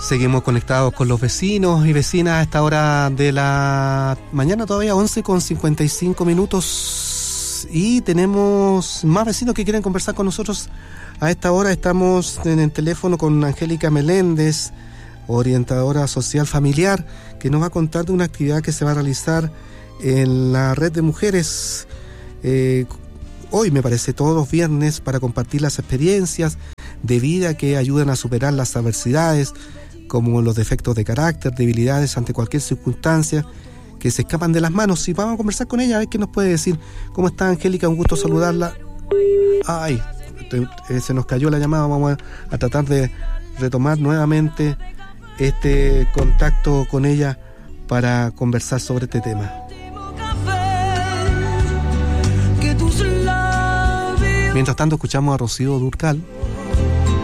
Seguimos conectados con los vecinos y vecinas a esta hora de la mañana, todavía 11:55, y tenemos más vecinos que quieren conversar con nosotros. A esta hora estamos en el teléfono con Angélica Meléndez, orientadora social familiar, que nos va a contar de una actividad que se va a realizar en la red de mujeres hoy, me parece, todos los viernes, para compartir las experiencias de vida que ayudan a superar las adversidades, como los defectos de carácter, debilidades ante cualquier circunstancia que se escapan de las manos. Y vamos a conversar con ella, a ver qué nos puede decir. ¿Cómo está, Angélica? Un gusto saludarla. Ay, se nos cayó la llamada. Vamos a tratar de retomar nuevamente este contacto con ella para conversar sobre este tema. Mientras tanto, escuchamos a Rocío Dúrcal